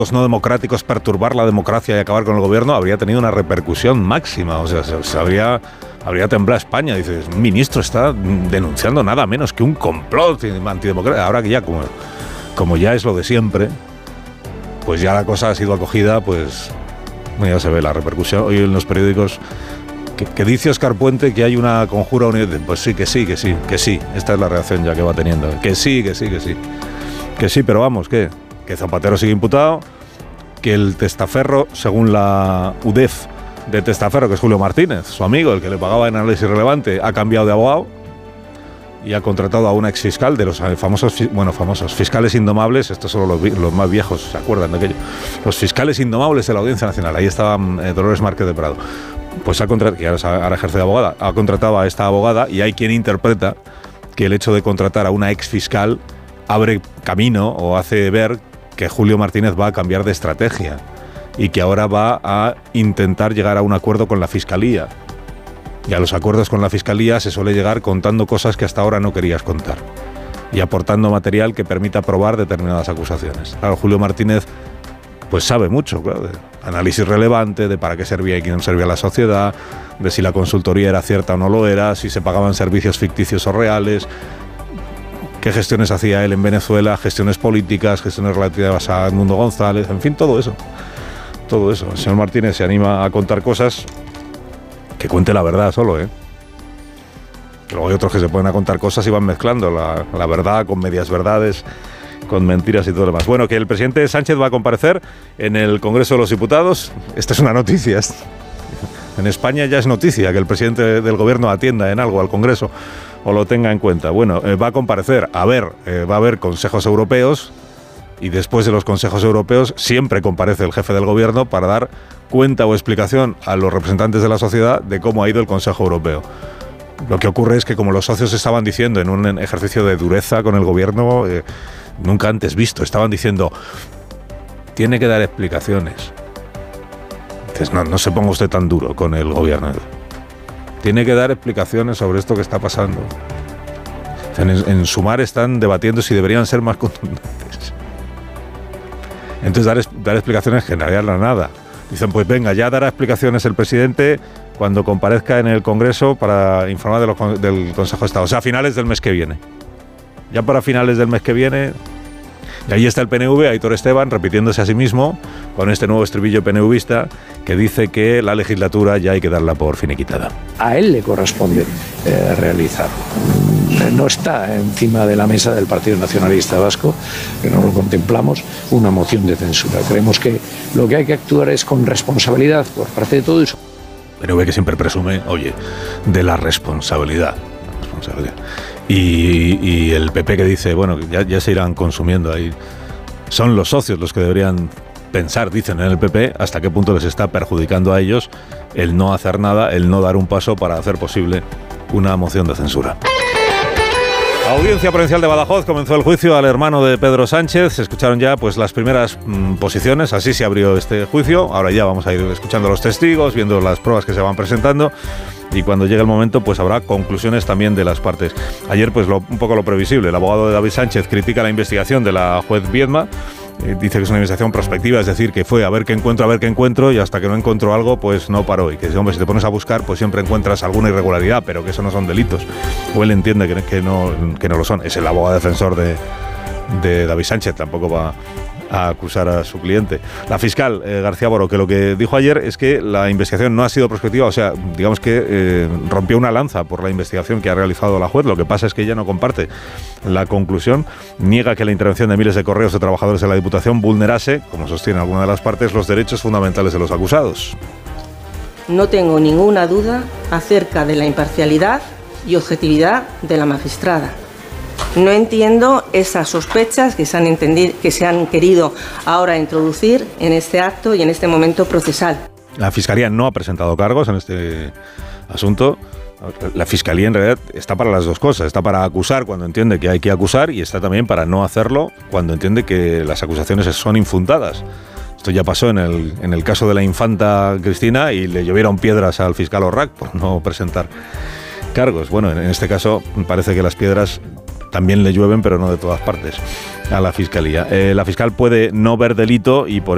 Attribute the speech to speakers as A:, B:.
A: los no democráticos perturbar la democracia y acabar con el gobierno, habría tenido una repercusión máxima. O sea, se habría temblado España. Dices, un ministro está denunciando nada menos que un complot antidemocrático. Ahora que ya, como ya es lo de siempre, pues ya la cosa ha sido acogida, pues ya se ve la repercusión. Hoy en los periódicos, que dice Óscar Puente que hay una conjura unida. Pues sí. Esta es la reacción ya que va teniendo. Que sí, pero vamos, que Zapatero sigue imputado, que el testaferro, según la UDEF de testaferro, que es Julio Martínez, su amigo, el que le pagaba en Análisis Relevante, ha cambiado de abogado y ha contratado a una exfiscal de los famosos fiscales indomables. Estos son los más viejos, ¿se acuerdan de aquello? Los fiscales indomables de la Audiencia Nacional. Ahí estaba Dolores Márquez de Prado. Pues que ahora ejerce de abogada, ha contratado a esta abogada, y hay quien interpreta que el hecho de contratar a una exfiscal abre camino o hace ver que Julio Martínez va a cambiar de estrategia y que ahora va a intentar llegar a un acuerdo con la Fiscalía. Y a los acuerdos con la Fiscalía se suele llegar contando cosas que hasta ahora no querías contar y aportando material que permita probar determinadas acusaciones. Claro, Julio Martínez pues sabe mucho, claro, de análisis relevante, de para qué servía y quién servía la sociedad, de si la consultoría era cierta o no lo era, si se pagaban servicios ficticios o reales, qué gestiones hacía él en Venezuela, gestiones políticas, gestiones relativas a Edmundo González, en fin, todo eso. El señor Martínez se anima a contar cosas, que cuente la verdad solo, ¿eh? Luego hay otros que se ponen a contar cosas y van mezclando la verdad con medias verdades, con mentiras y todo lo demás. Bueno, que el presidente Sánchez va a comparecer en el Congreso de los Diputados. Esta es una noticia. En España ya es noticia que el presidente del gobierno atienda en algo al Congreso o lo tenga en cuenta. Bueno, va a comparecer. Va a haber consejos europeos, y después de los consejos europeos siempre comparece el jefe del gobierno para dar cuenta o explicación a los representantes de la sociedad de cómo ha ido el Consejo Europeo. Lo que ocurre es que, como los socios estaban diciendo en un ejercicio de dureza con el gobierno nunca antes visto, estaban diciendo, tiene que dar explicaciones. Dices, no se ponga usted tan duro con el gobierno. Tiene que dar explicaciones sobre esto que está pasando. En Sumar están debatiendo si deberían ser más contundentes. Entonces dar explicaciones generaría nada. Dicen, pues venga, ya dará explicaciones el presidente cuando comparezca en el Congreso para informar del Consejo de Estado. O sea, a finales del mes que viene. Ya para finales del mes que viene. Y ahí está el PNV, Aitor Esteban, repitiéndose a sí mismo con este nuevo estribillo PNVista que dice que la legislatura ya hay que darla por finiquitada.
B: A él le corresponde realizar. No está encima de la mesa del Partido Nacionalista Vasco, que no lo contemplamos, una moción de censura. Creemos que lo que hay que actuar es con responsabilidad por parte de todos.
A: PNV que siempre presume, oye, de la responsabilidad. Y el PP que dice, bueno, ya se irán consumiendo ahí. Son los socios los que deberían pensar, dicen en el PP, hasta qué punto les está perjudicando a ellos el no hacer nada, el no dar un paso para hacer posible una moción de censura. Audiencia Provincial de Badajoz comenzó el juicio al hermano de Pedro Sánchez. Se escucharon ya pues las primeras posiciones, así se abrió este juicio. Ahora ya vamos a ir escuchando a los testigos, viendo las pruebas que se van presentando, y cuando llegue el momento pues habrá conclusiones también de las partes. Ayer pues un poco lo previsible, el abogado de David Sánchez critica la investigación de la juez Viedma. Dice que es una investigación prospectiva, es decir, que fue a ver qué encuentro, y hasta que no encontró algo, pues no paró. Y que, hombre, si te pones a buscar, pues siempre encuentras alguna irregularidad, pero que eso no son delitos. O él entiende que no lo son. Es el abogado defensor de David Sánchez, tampoco va a acusar a su cliente. La fiscal García Boro, que lo que dijo ayer es que la investigación no ha sido prospectiva, o sea, digamos que rompió una lanza por la investigación que ha realizado la juez. Lo que pasa es que ella no comparte la conclusión, niega que la intervención de miles de correos de trabajadores de la Diputación vulnerase, como sostiene alguna de las partes, los derechos fundamentales de los acusados.
C: No tengo ninguna duda acerca de la imparcialidad y objetividad de la magistrada. No entiendo esas sospechas que se han querido ahora introducir en este acto y en este momento procesal.
A: La Fiscalía no ha presentado cargos en este asunto. La Fiscalía en realidad está para las dos cosas. Está para acusar cuando entiende que hay que acusar, y está también para no hacerlo cuando entiende que las acusaciones son infundadas. Esto ya pasó en el caso de la infanta Cristina, y le llovieron piedras al fiscal Orrac por no presentar cargos. Bueno, en este caso parece que las piedras también le llueven, pero no de todas partes, a la Fiscalía. La fiscal puede no ver delito y por